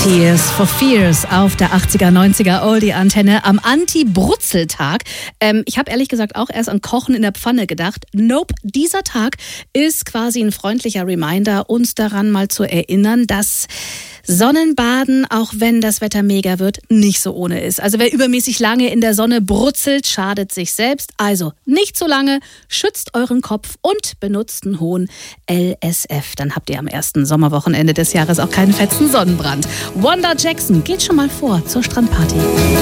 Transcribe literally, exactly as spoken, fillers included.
Tears for Fears auf der achtziger, neunziger Oldie-Antenne am Anti-Brutzeltag. Ähm, ich habe ehrlich gesagt auch erst an Kochen in der Pfanne gedacht. Nope, dieser Tag ist quasi ein freundlicher Reminder, uns daran mal zu erinnern, dass Sonnenbaden, auch wenn das Wetter mega wird, nicht so ohne ist. Also wer übermäßig lange in der Sonne brutzelt, schadet sich selbst. Also nicht so lange, schützt euren Kopf und benutzt einen hohen L S F. Dann habt ihr am ersten Sommerwochenende des Jahres auch keinen fetzen Sonnenbrand. Wanda Jackson geht schon mal vor zur Strandparty.